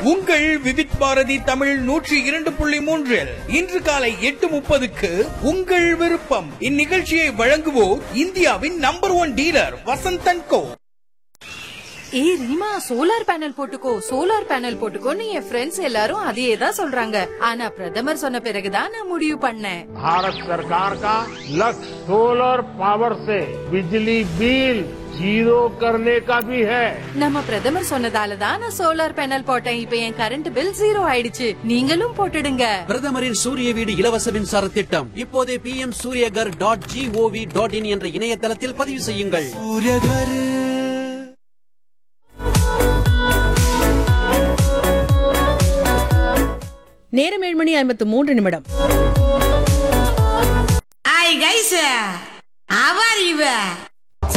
உங்கள் விவித் பாரதி தமிழ் 102.3 இன்று காலை 8:30க்கு உங்கள் விருப்பம். இந்நிகழ்ச்சியை வழங்குவோர் இந்தியாவின் நம்பர் 1 டீலர் வசந்தன் கோ. ஏய் ரீமா, சோலார் பேனல் போட்டுக்கோன்னு என் ஃப்ரெண்ட்ஸ் எல்லாரும் அதே தான் சொல்றாங்க. ஆனா பிரதமர் சொன்ன பிறகுதான் நான் முடிவு பண்ணேன். भारत सरकार का लक्ष्य सोलर पावर से बिजली बिल जीरो करने का भी है. நம்ம பிரதமர் சொன்னதால தான் நான் சோலார் பேனல் போட்டேன். இப்ப என் கரண்ட் பில் 0 ஆயிடுச்சு. நீங்களும் போட்டுடுங்க. பிரதமரின் சூரிய வீடு இலவச மின்சார திட்டம் இப்போதே pmsuryagar.gov.in என்ற இணையதளத்தில் பதிவு செய்யுங்கள். நேரம் 7:53. Hi guys, how are you?